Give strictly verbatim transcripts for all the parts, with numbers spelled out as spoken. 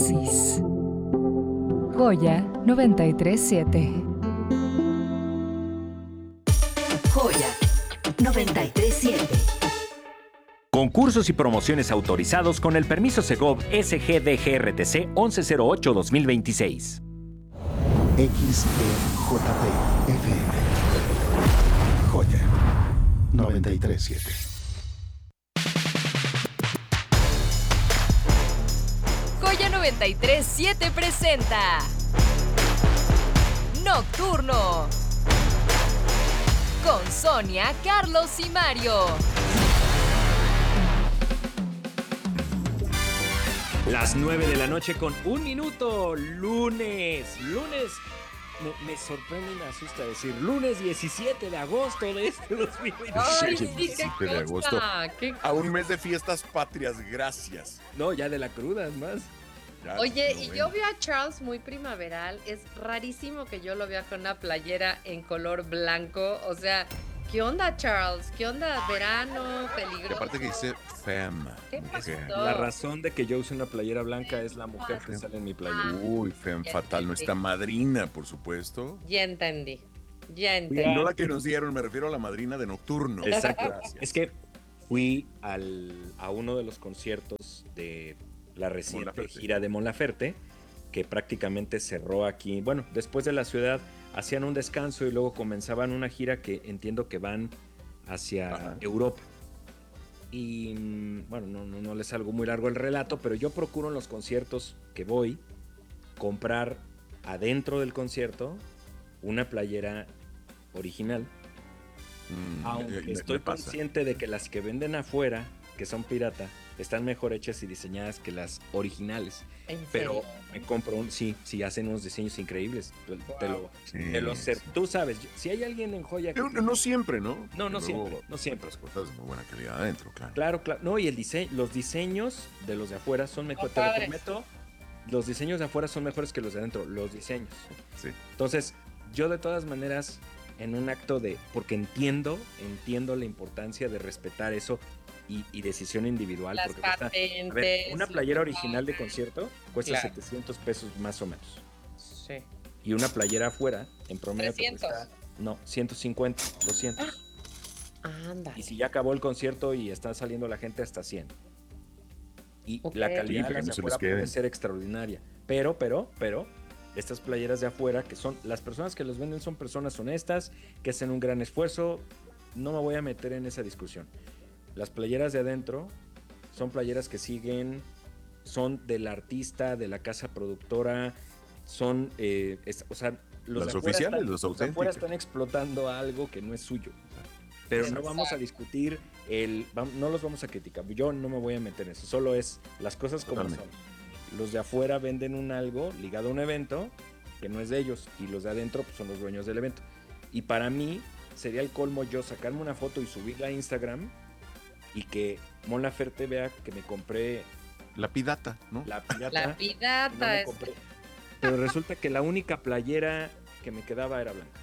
dosis. Joya noventa y tres siete. Joya noventa y tres siete. Concursos y promociones autorizados con el permiso Segov S G D G R T C once cero ocho dos mil veintiséis. X E J P F M. Joya noventa y tres siete. Joya noventa y tres siete presenta Nocturno con Sonia, Carlos y Mario. Las nueve de la noche con un minuto, lunes, lunes, me, me sorprende y me asusta decir, lunes diecisiete de agosto de este dos mil veintiséis. Ay, sí, diecisiete de agosto. ¿Qué? A un mes de fiestas patrias, gracias. No, ya de la cruda, es más. Ya, Oye, no, y bueno. yo veo a Charles muy primaveral. Es rarísimo que yo lo vea con una playera en color blanco. O sea, ¿qué onda, Charles? ¿Qué onda? ¿Verano? Y ¿Peligroso? aparte que dice femme. ¿Qué mujer. pasó? La razón de que yo use una playera blanca es la mujer que sale en mi playera. Uy, femme Ya fatal. entendí. Nuestra madrina, por supuesto. Ya entendí. Ya Y entendí. no la que nos dieron, me refiero a la madrina de Nocturno. Exacto. Gracias. Es que fui al, a uno de los conciertos de la reciente Mon Laferte. gira de Mon Laferte, que prácticamente cerró aquí. Bueno, después de la ciudad hacían un descanso y luego comenzaban una gira que entiendo que van hacia Ajá. Europa. Y mm, bueno, no, no, no les salgo muy largo el relato, pero yo procuro en los conciertos que voy comprar adentro del concierto una playera original. Mm, Aunque eh, me- estoy me pasa. consciente de que las que venden afuera, que son pirata, están mejor hechas y diseñadas que las originales. ¿En Pero serio? me compro un, sí, sí, hacen unos diseños increíbles. Te, te lo, Sí, te lo cer- sí. Tú sabes, yo- si hay alguien en joya que... No, no- no siempre, ¿no? No, no Luego siempre, no siempre. Otras cosas de muy buena calidad adentro, claro. Claro, claro. No, y el diseño, los diseños de los de afuera son mejores. Te lo padres. prometo, los diseños de afuera son mejores que los de adentro. Los diseños. Sí. Entonces, yo de todas maneras, en un acto de, porque entiendo, entiendo la importancia de respetar eso y, y decisión individual. Las porque cuesta- a patentes. ver, una playera los original de colores. concierto cuesta Claro. setecientos pesos más o menos. Sí. Y una playera afuera, en promedio, te trescientos. cuesta, no, ciento cincuenta, doscientos. Anda. Y si ya acabó el concierto y está saliendo la gente, hasta cien. Y Ok. la Sí, calidad para de que las no de se les afuera puede queden. ser extraordinaria. Pero, pero, pero, estas playeras de afuera, que son, las personas que los venden son personas honestas, que hacen un gran esfuerzo. No me voy a meter en esa discusión. Las playeras de adentro son playeras que siguen, son del artista, de la casa productora, son, eh, es- o sea, los Las de afuera oficiales, están- las los de afuera auténticas. están explotando algo que no es suyo. Pero no vamos a discutir el, vam- no los vamos a criticar. Yo no me voy a meter en eso. Solo es las cosas como Totalmente. son. Los de afuera venden un algo ligado a un evento que no es de ellos y los de adentro pues, son los dueños del evento. Y para mí sería el colmo yo sacarme una foto y subirla a Instagram y que Mon Laferte vea que me compré La pidata, ¿no? la pirata. La y no pidata me es... compré. Pero resulta que la única playera que me quedaba era blanca.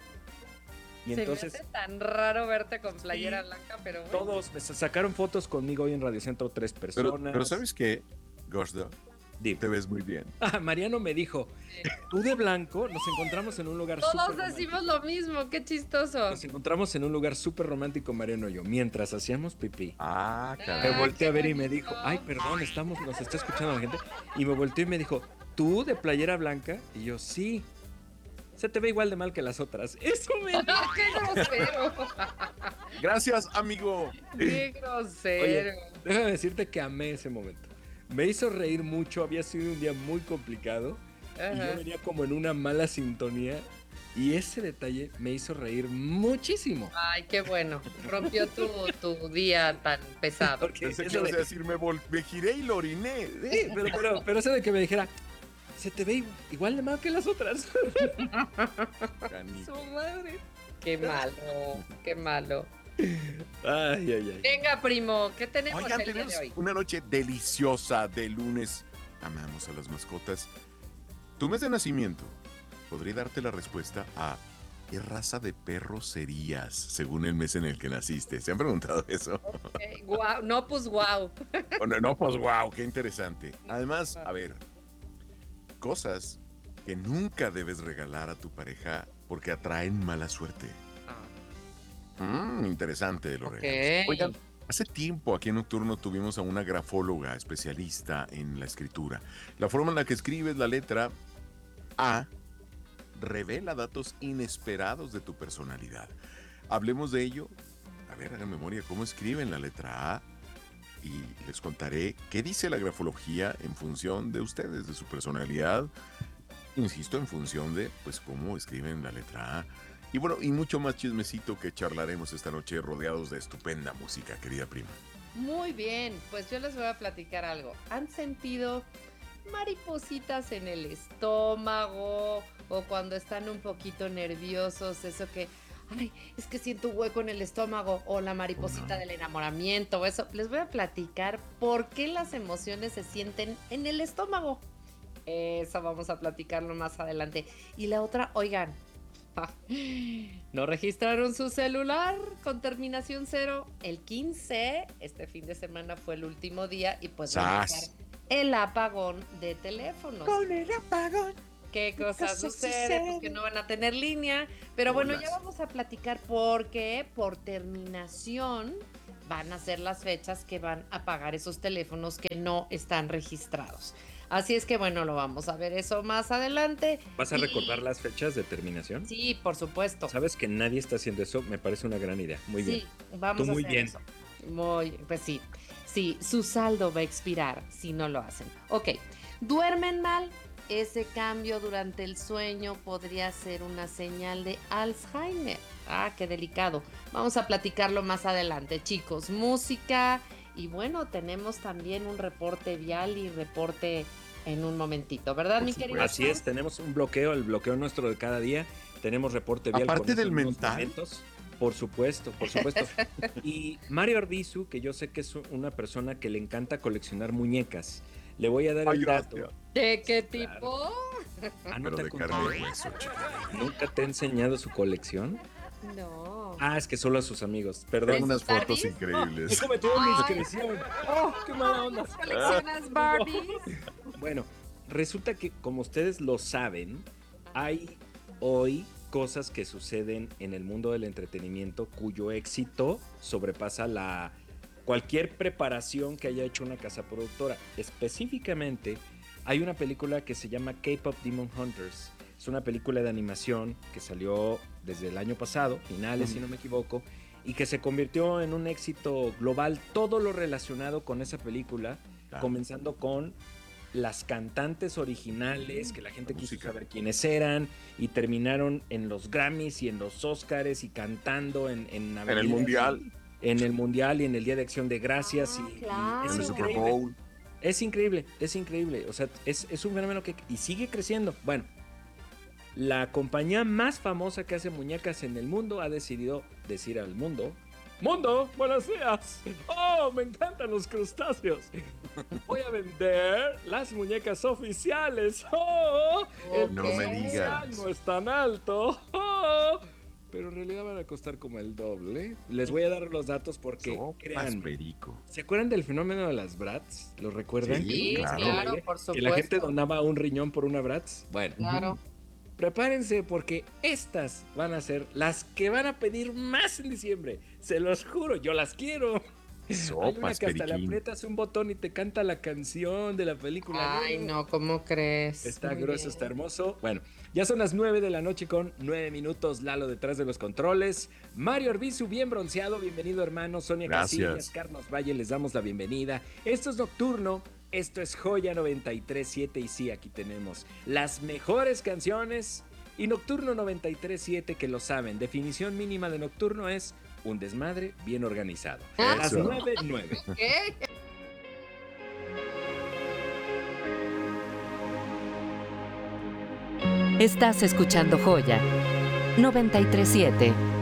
Y Se entonces me hace tan raro verte con playera Sí. blanca, pero bueno. todos me sacaron fotos conmigo hoy en Radio Centro, tres Pero, personas. pero ¿sabes qué, Gordo? Dime. Te ves muy bien. Ah, Mariano me dijo, tú de blanco, nos encontramos en un lugar Todos súper decimos romántico. lo mismo, qué chistoso. Nos encontramos en un lugar súper romántico, Mariano y yo, mientras hacíamos pipí. Ah, Me caray. Ah, volteé a qué ver y me bonito. dijo, ay, perdón, estamos, nos está escuchando la gente. Y me volteó y me dijo, ¿tú de playera blanca? Y yo, sí. Se te ve igual de mal que las otras. Eso me dijo. ¡Qué grosero! Gracias, amigo. ¡Qué grosero! Oye, déjame decirte que amé ese momento. Me hizo reír mucho, había sido un día muy complicado. Y yo Ajá. venía como en una mala sintonía. Y ese detalle me hizo reír muchísimo. Ay, qué bueno. Rompió tu, tu día tan pesado. Porque Pensé que eso ibas a de- decir, me, vol- me giré y lo oriné. Sí, pero, pero, pero eso de que me dijera, se te ve igual de mal que las otras. Canijo. Su madre. Qué malo, qué malo. Ay, ay, ay. Venga, primo, ¿qué tenemos Oigan, el día tenemos de hoy? una noche deliciosa de lunes. Amamos a las mascotas. Tu mes de nacimiento podría darte la respuesta a ¿qué raza de perro serías según el mes en el que naciste? ¿Se han preguntado eso? Eh, guau, no, pues guau. Bueno, no, pues wow, qué interesante. Además, a ver, Cosas que nunca debes regalar a tu pareja porque atraen mala suerte. Mm, interesante los Ok. regalos. Oigan, hace tiempo aquí en Nocturno tuvimos a una grafóloga especialista en la escritura. La forma en la que escribes la letra A revela datos inesperados de tu personalidad. Hablemos de ello. A ver, hagan memoria cómo escriben la letra A y les contaré qué dice la grafología en función de ustedes, de su personalidad. Insisto, en función de pues cómo escriben la letra A. Y bueno, y mucho más chismecito que charlaremos esta noche rodeados de estupenda música, querida prima. Muy bien, pues yo les voy a platicar algo. ¿Han sentido maripositas en el estómago o cuando están un poquito nerviosos? Eso que, ay, es que siento un hueco en el estómago o la mariposita del enamoramiento o eso. Les voy a platicar por qué las emociones se sienten en el estómago. Eso vamos a platicarlo más adelante. Y la otra, oigan, ¿no registraron su celular con terminación cero? El quince, este fin de semana fue el último día y pues va a ¡Sas! el apagón de teléfonos. Con el apagón. ¿Qué cosa cosa sucede? sucede? Pues que no van a tener línea. Pero bueno, Bolas. ya vamos a platicar porque por terminación van a ser las fechas que van a pagar esos teléfonos que no están registrados. Así es que bueno, lo vamos a ver eso más adelante. ¿Vas a Y- recordar las fechas de terminación? Sí, por supuesto. Sabes que nadie está haciendo eso, me parece una gran idea. Muy bien. Sí, vamos Tú a muy hacer bien. eso. Muy, pues sí. Sí, su saldo va a expirar si no lo hacen. Ok, ¿duermen mal? Ese cambio durante el sueño podría ser una señal de Alzheimer. Ah, qué delicado. Vamos a platicarlo más adelante, chicos. Música y bueno, tenemos también un reporte vial y reporte en un momentito, ¿verdad, Por mi supuesto. querido? Así es, tenemos un bloqueo, el bloqueo nuestro de cada día. Tenemos reporte vial. Aparte con del esos mismos mental. momentos. Por supuesto, por supuesto. Y Mario Arbizu, que yo sé que es una persona que le encanta coleccionar muñecas, le voy a dar Ay, el dato. gracias. ¿De qué Claro. tipo? Ah, ¿no Pero te de ha contado? carne y hueso, chica. ¿Nunca te he enseñado su colección? No. Ah, es que solo a sus amigos. Perdón. Tengo unas ¿Barbies? fotos increíbles. Es como tuvo Ay. discreción. ¡Oh, qué mala onda! ¿Coleccionas Barbies? Bueno, resulta que, como ustedes lo saben, hay hoy cosas que suceden en el mundo del entretenimiento cuyo éxito sobrepasa la cualquier preparación que haya hecho una casa productora. Específicamente, hay una película que se llama K-Pop Demon Hunters. Es una película de animación que salió desde el año pasado, finales, si no me equivoco, y que se convirtió en un éxito global. Todo lo relacionado con esa película, Claro. comenzando con las cantantes originales, que la gente La quiso música. saber quiénes eran, y terminaron en los Grammys y en los Oscars y cantando en, en, En el avenidas, mundial, en el Mundial y en el Día de Acción de Gracias. Ah, y, y claro. es en el Super increíble. Bowl. Es increíble, es increíble. O sea, es, es un fenómeno que y sigue creciendo. Bueno, la compañía más famosa que hace muñecas en el mundo ha decidido decir al mundo: ¡Mundo, buenos días! ¡Oh, me encantan los crustáceos! Voy a vender las muñecas oficiales. ¡Oh! El No me precio digas. no es tan alto. ¡Oh! Pero en realidad van a costar como el doble. Les voy a dar los datos porque, Sopas créanme, perico. ¿se acuerdan del fenómeno de las Bratz? ¿Lo recuerdan? Sí, Sí, claro. claro, por Que supuesto. la gente donaba un riñón por una Bratz. Bueno, Claro. prepárense porque estas van a ser las que van a pedir más en diciembre. Se los juro, yo las quiero. Hay una Sopas que hasta le periquín. aprietas un botón y te canta la canción de la película. Ay, no, ¿cómo crees? Está Muy grueso, bien. está hermoso. Bueno, ya son las nueve de la noche con nueve minutos. Lalo detrás de los controles. Mario Arbizu, bien bronceado. Bienvenido, hermano. Sonia Gracias. Casillas, Carlos Valle, les damos la bienvenida. Esto es Nocturno. Esto es Joya noventa y tres punto siete. Y sí, aquí tenemos las mejores canciones. Y Nocturno noventa y tres punto siete, que lo saben. Definición mínima de Nocturno es un desmadre bien organizado. A las Eso. nueve, nueve. ¿Qué? Estás escuchando Joya noventa y tres punto siete.